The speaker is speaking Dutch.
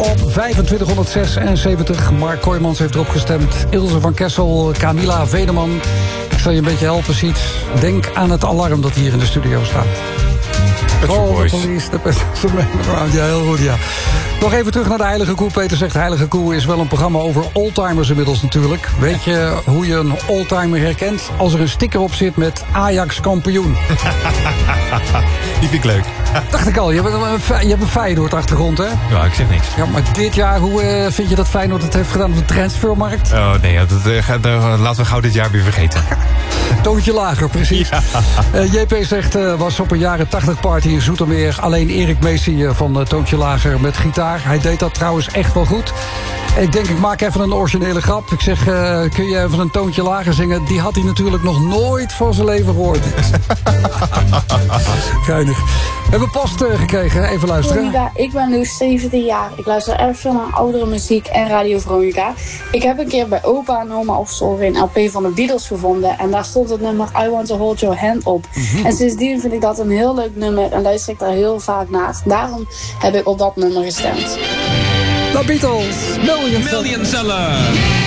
op 2576. Mark Kooijmans heeft erop gestemd. Ilse van Kessel, Camilla Veneman. Ik zal je een beetje helpen, Siets. Denk aan het alarm dat hier in de studio staat. Call the police, the person around. Ja, heel goed, ja. Nog even terug naar de Heilige Koe. Peter zegt, Heilige Koe is wel een programma over oldtimers inmiddels natuurlijk. Weet je hoe je een oldtimer herkent? Als er een sticker op zit met Ajax kampioen. Die vind ik leuk. Dacht ik al, je hebt een Feyenoord achtergrond, hè? Ja, ik zeg niks. Ja, maar dit jaar, hoe vind je dat Feyenoord het heeft gedaan op de transfermarkt? Oh nee, laten we gauw dit jaar weer vergeten. Toontje lager, precies. Ja. JP zegt, was op een jaren 80 party in Zoetermeer. Alleen Erik Meesie van Toontje lager met gitaar. Hij deed dat trouwens echt wel goed. Ik denk, ik maak even een originele grap. Ik zeg, kun je even een toontje lager zingen? Die had hij natuurlijk nog nooit van zijn leven gehoord. Geinig. We hebben post gekregen, even luisteren. Veronica, ik ben nu 17 jaar. Ik luister erg veel naar oudere muziek en Radio Veronica. Ik heb een keer bij opa en oma op zolder een LP van de Beatles gevonden. En daar stond het nummer I Want To Hold Your Hand op. En sindsdien vind ik dat een heel leuk nummer en luister ik daar heel vaak naar. Daarom heb ik op dat nummer gestemd. The Beatles, Million Seller.